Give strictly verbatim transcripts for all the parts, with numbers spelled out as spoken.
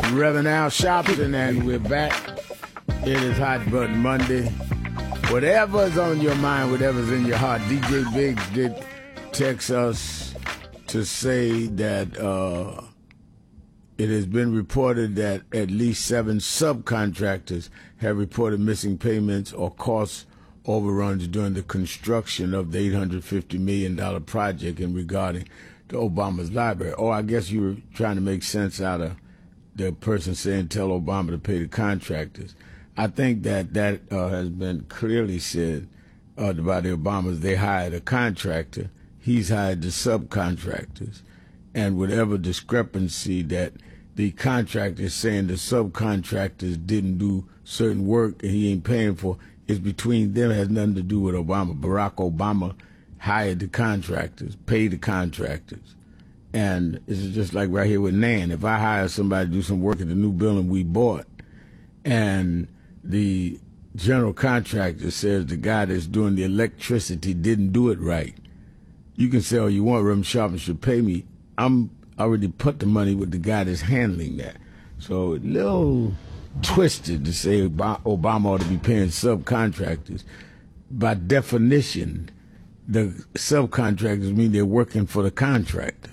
Reverend Al Sharpton, and we're back. It is Hot Button Monday. Whatever's on your mind, whatever's in your heart. D J Biggs did text us to say that uh, it has been reported that at least seven subcontractors have reported missing payments or cost overruns during the construction of the eight hundred fifty million dollars project in regarding to Obama's library. Or I guess you were trying to make sense out of the person saying tell Obama to pay the contractors. I think that that uh, has been clearly said uh, by the Obamas. They hired a contractor. He's hired the subcontractors. And whatever discrepancy that the contractor is saying the subcontractors didn't do certain work and he ain't paying for is between them. It has nothing to do with Obama. Barack Obama hired the contractors, paid the contractors. And it's just like right here with Nan. If I hire somebody to do some work at the new building we bought, and the general contractor says the guy that's doing the electricity didn't do it right, you can say, oh, you want Reverend Sharpton should pay me. I'm already put the money with the guy that's handling that. So a little twisted to say Obama ought to be paying subcontractors. By definition, the subcontractors mean they're working for the contractor.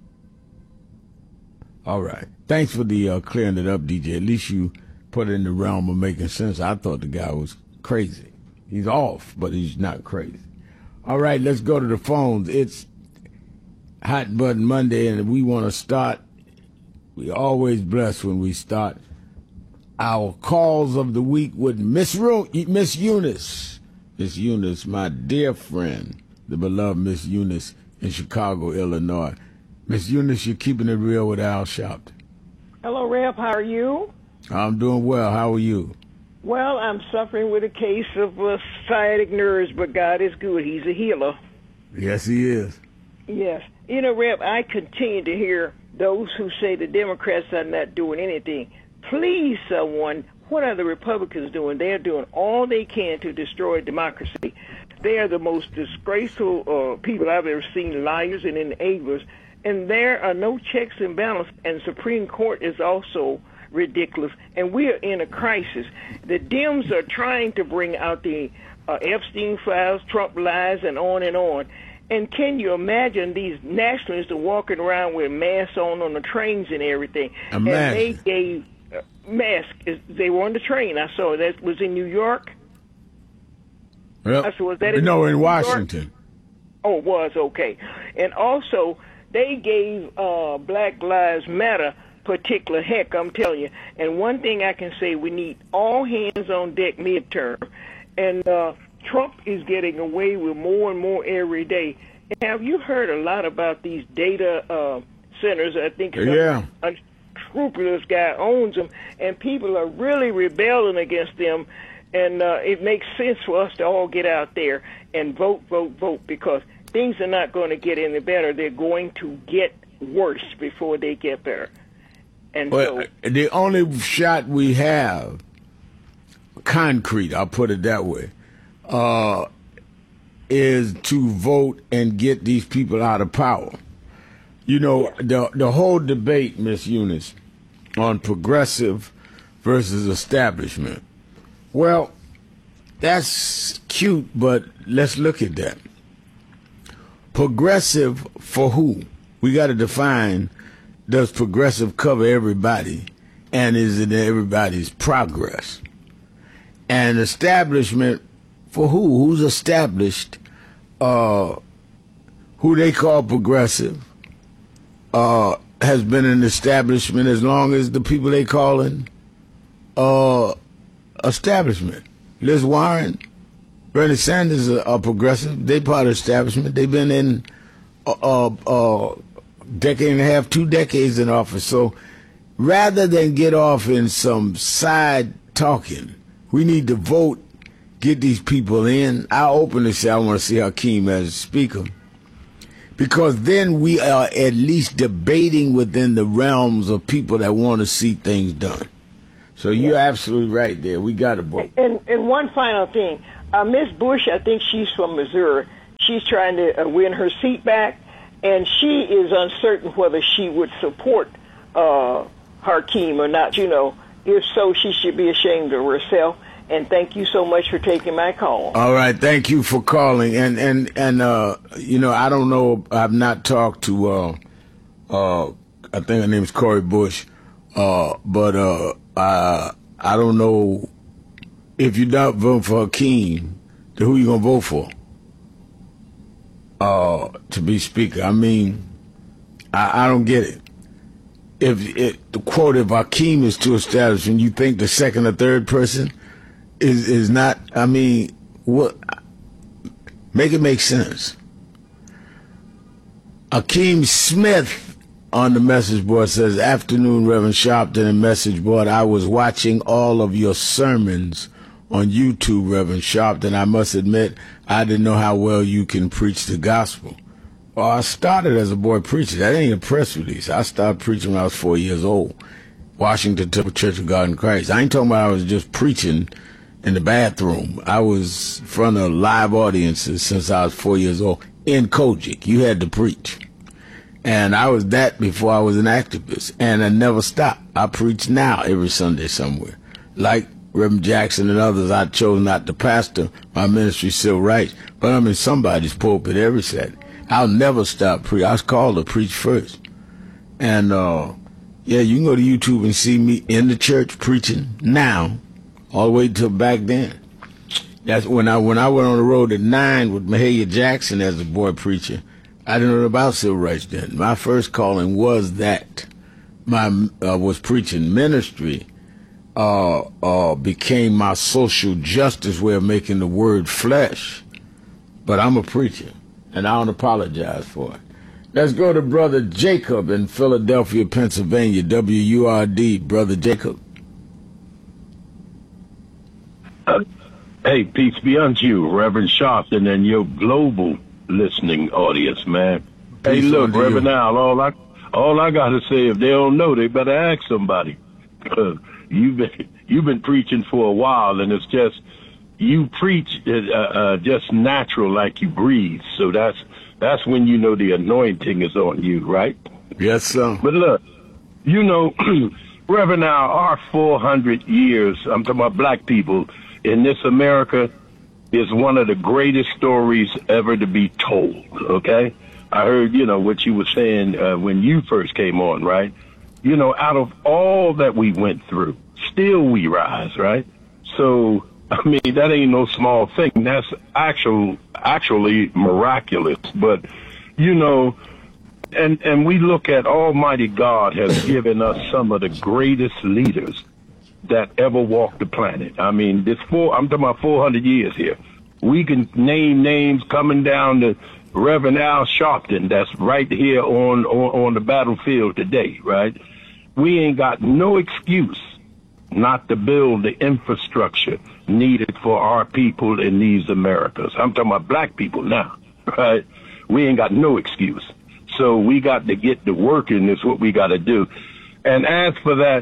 All right. Thanks for the uh, clearing it up, D J. At least you put it in the realm of making sense. I thought the guy was crazy. He's off, but he's not crazy. All right, let's go to the phones. It's Hot Button Monday, and we want to start. We always blessed when we start our calls of the week with Miss Ru- Miss Eunice. Miss Eunice, my dear friend, the beloved Miss Eunice in Chicago, Illinois. Miss Eunice, you're keeping it real with Al Sharpton. Hello, Rep. How are you? I'm doing well. How are you? Well, I'm suffering with a case of uh, sciatic nerves, but God is good. He's a healer. Yes, he is. Yes. You know, Rep, I continue to hear those who say the Democrats are not doing anything. Please, someone, what are the Republicans doing? They're doing all they can to destroy democracy. They are the most disgraceful uh, people I've ever seen, liars and enablers. And there are no checks and balances, and Supreme Court is also ridiculous, and we are in a crisis. The Dems are trying to bring out the uh, Epstein files, Trump lies, and on and on. And can you imagine these nationalists are walking around with masks on on the trains and everything? Imagine. And they gave uh, masks. They were on the train. I saw that was in New York. Well, I saw, was that in no, in New Washington. York? Oh, it was okay. And also, they gave uh, Black Lives Matter particular heck, I'm telling you. And one thing I can say, we need all hands on deck midterm. And uh, Trump is getting away with more and more every day. Have you heard a lot about these data uh, centers? I think yeah. some unscrupulous guy owns them, and people are really rebelling against them. And uh, it makes sense for us to all get out there and vote, vote, vote, because things are not going to get any better. They're going to get worse before they get better. And well, so, the only shot we have, concrete, I'll put it that way, uh, is to vote and get these people out of power. You know, yeah. the the whole debate, Miss Eunice, on progressive versus establishment. Well, that's cute, but let's look at that. Progressive for who? We got to define, does progressive cover everybody, and is it everybody's progress? And establishment for who? Who's established? Uh, who they call progressive uh, has been an establishment as long as the people they calling uh, establishment. Liz Warren, Bernie Sanders are, are progressive. They part of establishment. They've been in a uh, uh, decade and a half, two decades in office. So rather than get off in some side talking, we need to vote, get these people in. I openly say I want to see Hakeem as speaker, because then we are at least debating within the realms of people that want to see things done. So you're yeah. absolutely right there. We got to vote. And, and one final thing. Uh, Miss Bush, I think she's from Missouri. She's trying to uh, win her seat back, and she is uncertain whether she would support uh, Hakeem or not, you know. If so, she should be ashamed of herself. And thank you so much for taking my call. All right, thank you for calling. And and and uh, you know, I don't know. I've not talked to. Uh, uh, I think her name is Cori Bush. Uh, but uh, I I don't know if you don't vote for Hakeem, then who you gonna vote for? Uh, to be speaker. I mean, I, I don't get it. If it, the quote, if Hakeem is too established, and you think the second or third person is is not, I mean, what? Make it make sense. Hakeem Smith on the message board says, "Afternoon, Reverend Sharpton and message board. I was watching all of your sermons on YouTube, Reverend Sharpton. I must admit, I didn't know how well you can preach the gospel." Well, I started as a boy preacher. That ain't a press release. I started preaching when I was four years old. Washington Temple Church of God in Christ. I ain't talking about I was just preaching in the bathroom. I was in front of live audiences since I was four years old. In Kojic, you had to preach. And I was that before I was an activist. And I never stopped. I preach now every Sunday somewhere. Like Reverend Jackson and others, I chose not to pastor my ministry, civil rights. But I'm in somebody's pulpit every Saturday. I'll never stop preaching. I was called to preach first. And, uh, yeah, you can go to YouTube and see me in the church preaching now, all the way till back then. That's when I when I went on the road at nine with Mahalia Jackson as a boy preacher. I didn't know about civil rights then. My first calling was that. My uh, was preaching ministry. Uh, uh, became my social justice way of making the word flesh. But I'm a preacher. And I don't apologize for it. Let's go to Brother Jacob in Philadelphia, Pennsylvania, W U R D. Brother Jacob. Uh, hey, peace be unto you, Reverend Sharpton, and your global listening audience, man. Peace hey, look, Reverend you. Al, all I, all I got to say, if they don't know, they better ask somebody. you've been, you've been preaching for a while, and it's just, you preach uh, uh, just natural, like you breathe. So that's that's when you know the anointing is on you, right? Yes, sir. But look, you know, Reverend, now our four hundred years, I'm talking about black people in this America, is one of the greatest stories ever to be told. Okay, I heard you know what you were saying uh, when you first came on, right? You know, out of all that we went through, still we rise, right? So. I mean, that ain't no small thing. That's actual, actually miraculous. But, you know, and, and we look at Almighty God has given us some of the greatest leaders that ever walked the planet. I mean, this four, I'm talking about four hundred years here. We can name names coming down to Reverend Al Sharpton that's right here on, on, on the battlefield today, right? We ain't got no excuse not to build the infrastructure needed for our people in these Americas. I'm talking about black people now, right? We ain't got no excuse. So we got to get to working is what we got to do. And as for that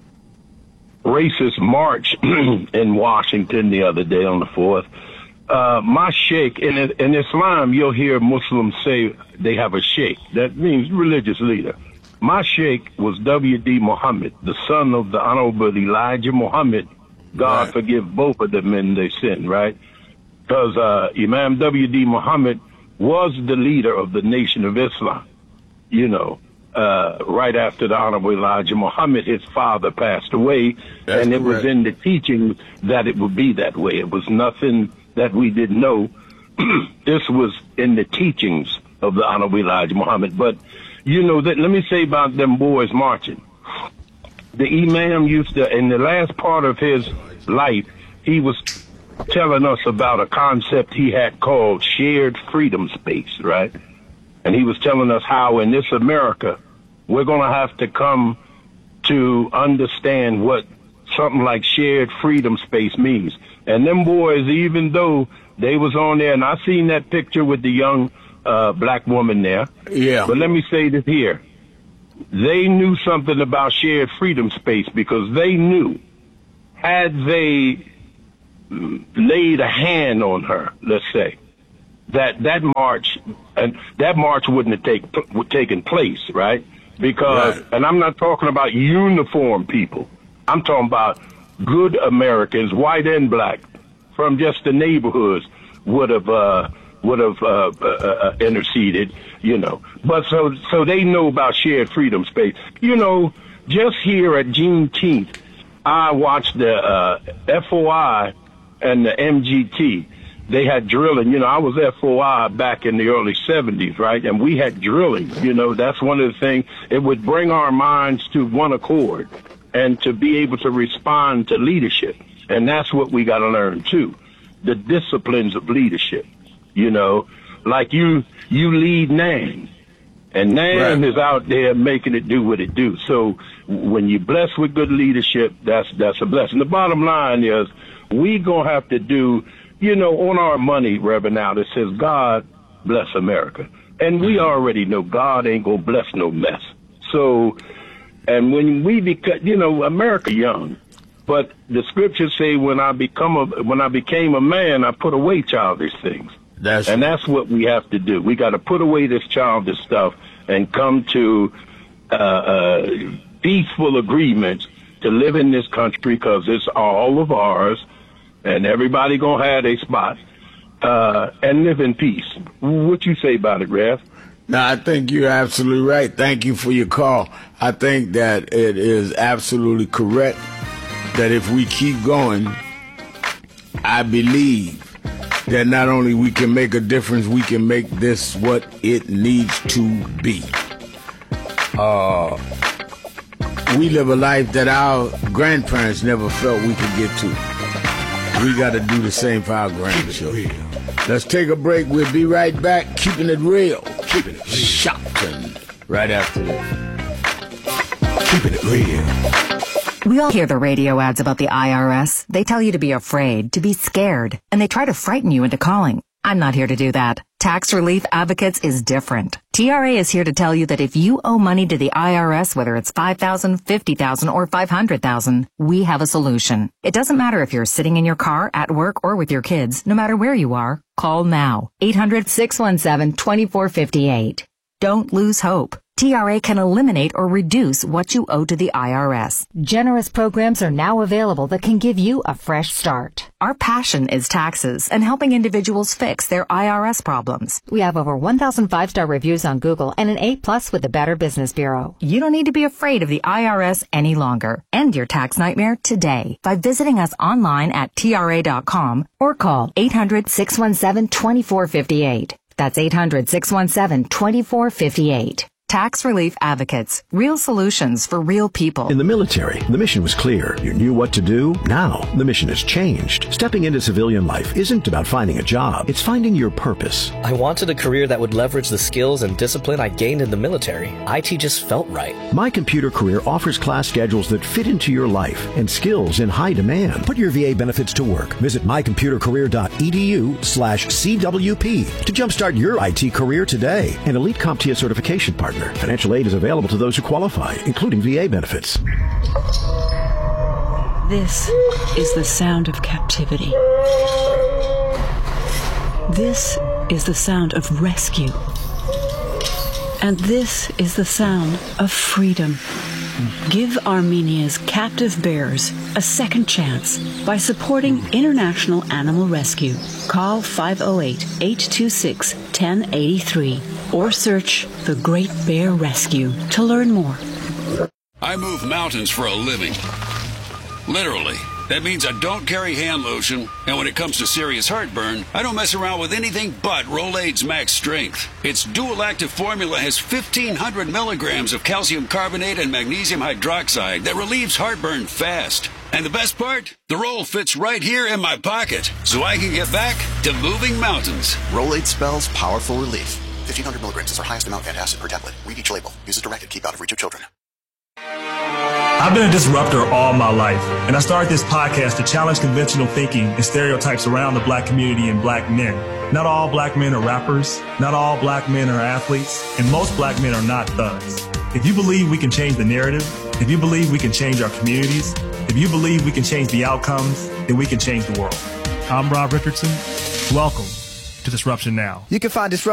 racist march in Washington the other day on the fourth, uh, my sheikh, in, in Islam, you'll hear Muslims say they have a sheikh. That means religious leader. My sheikh was W D Muhammad, the son of the Honorable Elijah Muhammad. God right. forgive both of them in their sin, right? Because uh, Imam W D Muhammad was the leader of the Nation of Islam, you know, uh, right after the Honorable Elijah Muhammad, his father passed away. That's and it correct. was in the teaching that it would be that way. It was nothing that we didn't know. This was in the teachings of the Honorable Elijah Muhammad. But you know, that, let me say about them boys marching. The Imam used to, in the last part of his life, he was telling us about a concept he had called shared freedom space, right? And he was telling us how in this America, we're going to have to come to understand what something like shared freedom space means. And them boys, even though they was on there, and I seen that picture with the young Uh, black woman there. Yeah. But let me say this here. They knew something about shared freedom space because they knew had they laid a hand on her, let's say, that that march and that march wouldn't have take, would taken place, right? Because, right. and I'm not talking about uniform people. I'm talking about good Americans, white and black, from just the neighborhoods would have uh, would have uh, uh, uh, interceded, you know. But so so they know about shared freedom space. You know, just here at Juneteenth, I watched the uh, F O I and the M G T. They had drilling. You know, I was F O I back in the early seventies, right? And we had drilling. You know, that's one of the things. It would bring our minds to one accord and to be able to respond to leadership. And that's what we got to learn, too, the disciplines of leadership. You know, like you you lead NAM, and NAM right. is out there making it do what it do. So when you're blessed with good leadership, that's that's a blessing. The bottom line is we going to have to do, you know, on our money, Reverend, now that says, God bless America. And we already know God ain't going to bless no mess. So, and when we become, you know, America young, but the scriptures say when I become a, when I became a man, I put away childish things. That's and that's what we have to do. We got to put away this childish stuff and come to uh, uh, peaceful agreements to live in this country because it's all of ours. And everybody gonna have a spot, uh, and live in peace. What you say about it, Rev? No, I think you're absolutely right. Thank you for your call. I think that it is absolutely correct that if we keep going, I believe that not only we can make a difference, we can make this what it needs to be. Uh, we live a life that our grandparents never felt we could get to. We got to do the same for our grandchildren. Let's take a break. We'll be right back. Keeping it real. Keeping it real. Shocking. Right after this. Keeping it real. We all hear the radio ads about the I R S. They tell you to be afraid, to be scared, and they try to frighten you into calling. I'm not here to do that. Tax Relief Advocates is different. T R A is here to tell you that if you owe money to the I R S, whether it's five thousand dollars, fifty thousand dollars, or five hundred thousand dollars, we have a solution. It doesn't matter if you're sitting in your car, at work, or with your kids. No matter where you are, call now. eight hundred, six one seven, two four five eight. Don't lose hope. T R A can eliminate or reduce what you owe to the I R S. Generous programs are now available that can give you a fresh start. Our passion is taxes and helping individuals fix their I R S problems. We have over one thousand five-star reviews on Google and an A plus with the Better Business Bureau. You don't need to be afraid of the I R S any longer. End your tax nightmare today by visiting us online at T R A dot com or call eight hundred, six one seven, two four five eight. That's eight hundred, six one seven, two four five eight. Tax Relief Advocates. Real solutions for real people. In the military, the mission was clear. You knew what to do. Now, the mission has changed. Stepping into civilian life isn't about finding a job. It's finding your purpose. I wanted a career that would leverage the skills and discipline I gained in the military. I T just felt right. My Computer Career offers class schedules that fit into your life and skills in high demand. Put your V A benefits to work. Visit my computer career dot e d u slash C W P to jumpstart your I T career today. An Elite CompTIA certification partner. Financial aid is available to those who qualify, including V A benefits. This is the sound of captivity. This is the sound of rescue. And this is the sound of freedom. Give Armenia's captive bears a second chance by supporting International Animal Rescue. Call five oh eight, eight two six, one oh eight three or search The Great Bear Rescue to learn more. I move mountains for a living. Literally. That means I don't carry hand lotion, and when it comes to serious heartburn, I don't mess around with anything but Rolaids Max Strength. Its dual-active formula has fifteen hundred milligrams of calcium carbonate and magnesium hydroxide that relieves heartburn fast. And the best part? The roll fits right here in my pocket, so I can get back to moving mountains. Rolaids spells powerful relief. fifteen hundred milligrams is our highest amount antacid per tablet. Read each label. Use as directed. Keep out of reach of children. I've been a disruptor all my life, and I started this podcast to challenge conventional thinking and stereotypes around the black community and black men. Not all black men are rappers, not all black men are athletes, and most black men are not thugs. If you believe we can change the narrative, if you believe we can change our communities, if you believe we can change the outcomes, then we can change the world. I'm Rob Richardson. Welcome to Disruption Now. You can find Disruption